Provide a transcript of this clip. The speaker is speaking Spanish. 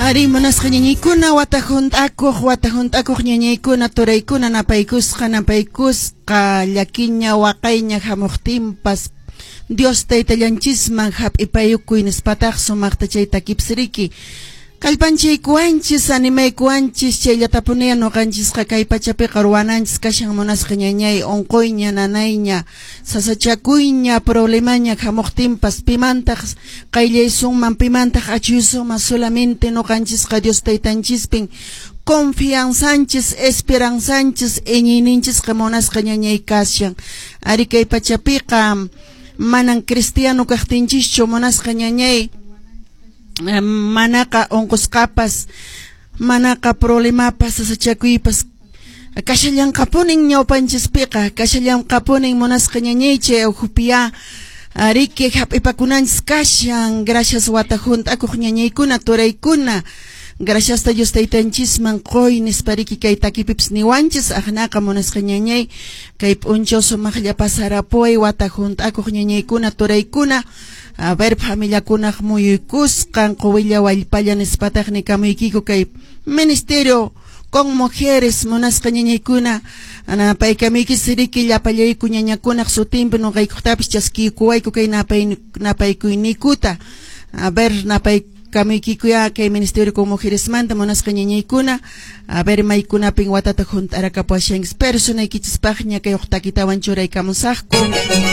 Ari munasqa ñañaykuna watajunt'akuq ñañaykuna turaykuna napaykusqa llakiña waqayña hamuqtinpas Dios taytallanchisman hap'ipayukuy nispataq sumaqta chay takipsiriki kallpanchaykuwanchis animaykuwanchis chayllatapunaya nuqanchisqa kay pachapiqa ruwananchis kashan munasqa ñañay unquyña nanayña sasachakuyña problemaña hamuqtinpas pimantaq qayllaysunman pimantaq achuyusunman solamente nuqanchisqa Dios taytanchispin confianzanchis esperanzanchis iñiyninchisqa munasqa ñañay kashan ari kay pachapiqa manan cristiano kaqtinchischu munasqa ñañay manaka onqusqapas manaka problemapas sasachakuypas kashallanqapunin ñawpanchispiqa kashallanqapunin munasqa ñañaychay uhupiya riki hap'ipakunanchis kashan gracias watajunt'akuq ñañaykuna turaykuna gracias ta Dios taytanchisman qoy nispariki kay takipips niwanchis aqnaqa munasqa ñañay kay p'unchaw sumaqlla pasarapuy watajunt'akuq ñañaykuna turaykuna a ver familiakunaq muyuykusqan quwilla wallpalla nispataq nikamuykiku kay ministerio con mujeres munasqa ñañaykuna napaykamuyki siriki llapallayku ñañakunaq sutinpi nuqaykutapis chaskiykuwayku kay napaykuynikuta a ver napaykamuykikuya kay ministerio con mujeres manta munasqa ñañaykuna a ver maykunapin watata junt'arakapuwashanchis personaykichispaqa ña kay uqtakitawan churaykamusaqku